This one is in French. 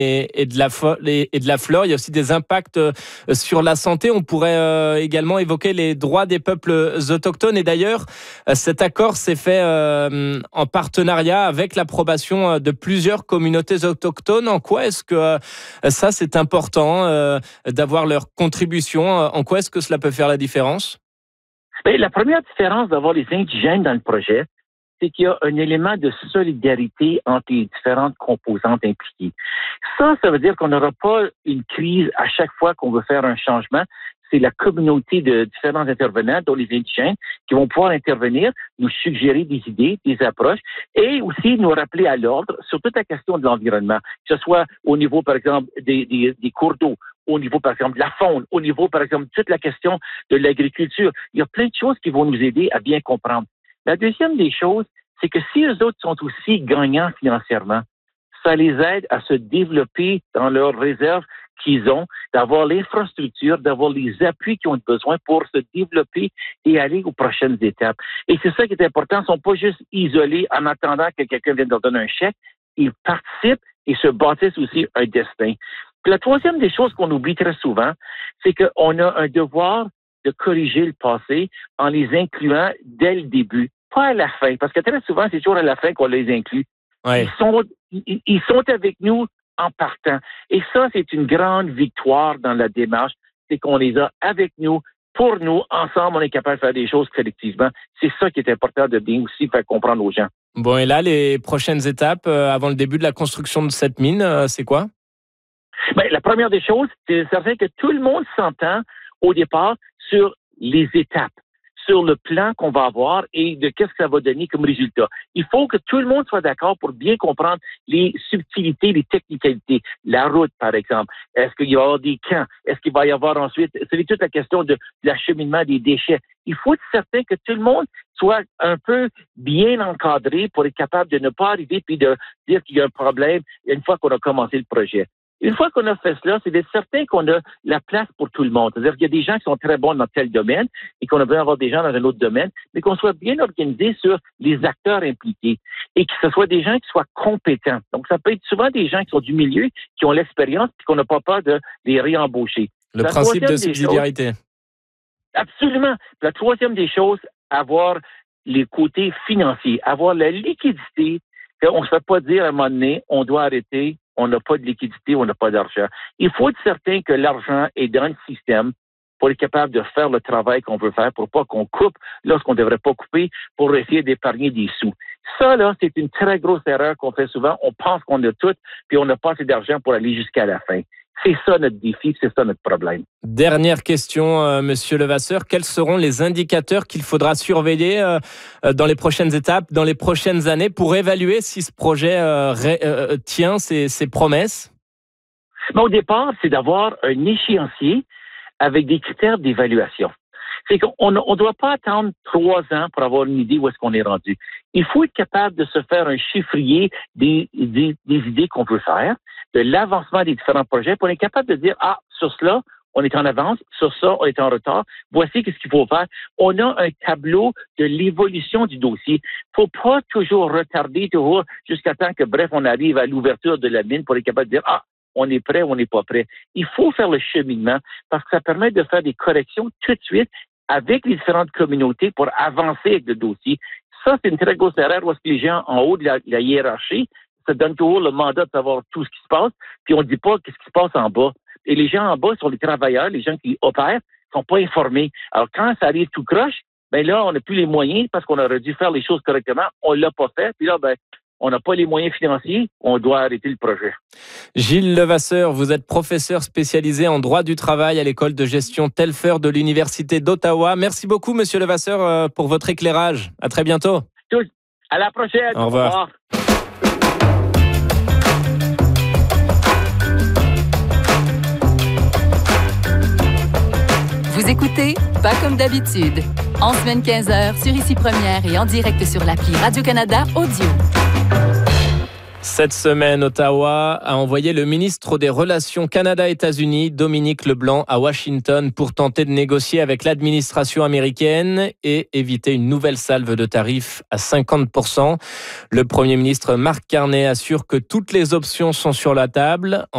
et de la flore. Il y a aussi des impacts sur la santé. On pourrait également évoquer les droits des peuples autochtones. Et d'ailleurs, cet accord s'est fait en partenariat avec l'approbation de plusieurs communautés autochtones. En quoi est-ce que ça, c'est important d'avoir leur contribution? En quoi est-ce que cela peut faire la différence? La première différence d'avoir les indigènes dans le projet, c'est qu'il y a un élément de solidarité entre les différentes composantes impliquées. Ça veut dire qu'on n'aura pas une crise à chaque fois qu'on veut faire un changement. C'est la communauté de différents intervenants, dont les indigènes, qui vont pouvoir intervenir, nous suggérer des idées, des approches, et aussi nous rappeler à l'ordre sur toute la question de l'environnement, que ce soit au niveau, par exemple, des cours d'eau, au niveau, par exemple, de la faune, au niveau, par exemple, toute la question de l'agriculture. Il y a plein de choses qui vont nous aider à bien comprendre. La deuxième des choses, c'est que si eux autres sont aussi gagnants financièrement, ça les aide à se développer dans leurs réserves qu'ils ont, d'avoir l'infrastructure, d'avoir les appuis qu'ils ont besoin pour se développer et aller aux prochaines étapes. Et c'est ça qui est important. Ils ne sont pas juste isolés en attendant que quelqu'un vienne leur donner un chèque. Ils participent et se bâtissent aussi un destin. Puis la troisième des choses qu'on oublie très souvent, c'est qu'on a un devoir de corriger le passé en les incluant dès le début, pas à la fin, parce que très souvent, c'est toujours à la fin qu'on les inclut. Ouais. Ils sont avec nous en partant. Et ça, c'est une grande victoire dans la démarche, c'est qu'on les a avec nous, pour nous, ensemble, on est capable de faire des choses collectivement. C'est ça qui est important de bien aussi faire comprendre aux gens. Bon, et là, les prochaines étapes avant le début de la construction de cette mine, c'est quoi? La première des choses, c'est certain que tout le monde s'entend au départ sur les étapes, sur le plan qu'on va avoir et de qu'est-ce que ça va donner comme résultat. Il faut que tout le monde soit d'accord pour bien comprendre les subtilités, les technicalités. La route, par exemple. Est-ce qu'il va y avoir des camps? Est-ce qu'il va y avoir ensuite... C'est toute la question de l'acheminement des déchets. Il faut être certain que tout le monde soit un peu bien encadré pour être capable de ne pas arriver puis de dire qu'il y a un problème une fois qu'on a commencé le projet. Une fois qu'on a fait cela, c'est d'être certain qu'on a la place pour tout le monde. C'est-à-dire qu'il y a des gens qui sont très bons dans tel domaine et qu'on a besoin d'avoir des gens dans un autre domaine, mais qu'on soit bien organisé sur les acteurs impliqués et que ce soit des gens qui soient compétents. Donc, ça peut être souvent des gens qui sont du milieu, qui ont l'expérience et qu'on n'a pas peur de les réembaucher. Le principe de subsidiarité. Absolument. La troisième des choses, avoir les côtés financiers, avoir la liquidité. On ne se fait pas dire à un moment donné, on doit arrêter. On n'a pas de liquidité, on n'a pas d'argent. Il faut être certain que l'argent est dans le système pour être capable de faire le travail qu'on veut faire, pour pas qu'on coupe lorsqu'on ne devrait pas couper, pour essayer d'épargner des sous. Ça, là, c'est une très grosse erreur qu'on fait souvent. On pense qu'on a tout, puis on n'a pas assez d'argent pour aller jusqu'à la fin. C'est ça notre défi, c'est ça notre problème. Dernière question, Monsieur Levasseur. Quels seront les indicateurs qu'il faudra surveiller dans les prochaines étapes, dans les prochaines années, pour évaluer si ce projet tient ses promesses? Au départ, c'est d'avoir un échéancier avec des critères d'évaluation. C'est qu'on ne doit pas attendre 3 ans pour avoir une idée où est-ce qu'on est rendu. Il faut être capable de se faire un chiffrier des idées qu'on veut faire, de l'avancement des différents projets, pour être capable de dire, sur cela, on est en avance, sur ça, on est en retard. Voici ce qu'il faut faire. On a un tableau de l'évolution du dossier. Il ne faut pas toujours retarder, toujours jusqu'à temps que, bref, on arrive à l'ouverture de la mine pour être capable de dire, on est prêt ou on n'est pas prêt. Il faut faire le cheminement parce que ça permet de faire des corrections tout de suite avec les différentes communautés pour avancer avec le dossier. Ça, c'est une très grosse erreur parce que les gens en haut de la hiérarchie se donnent toujours le mandat de savoir tout ce qui se passe, puis on ne dit pas ce qui se passe en bas. Et les gens en bas sont les travailleurs, les gens qui opèrent, ne sont pas informés. Alors, quand ça arrive tout croche, là, on n'a plus les moyens parce qu'on aurait dû faire les choses correctement. On ne l'a pas fait. Puis là, on n'a pas les moyens financiers, on doit arrêter le projet. Gilles Levasseur, vous êtes professeur spécialisé en droit du travail à l'école de gestion Telfer de l'Université d'Ottawa. Merci beaucoup, Monsieur Levasseur, pour votre éclairage. À très bientôt. À la prochaine. Au revoir. Vous écoutez Pas comme d'habitude. En semaine 15h sur Ici Première et en direct sur l'appli Radio-Canada Audio. Cette semaine, Ottawa a envoyé le ministre des Relations Canada-États-Unis, Dominique Leblanc, à Washington pour tenter de négocier avec l'administration américaine et éviter une nouvelle salve de tarifs à 50%. Le Premier ministre Mark Carney assure que toutes les options sont sur la table.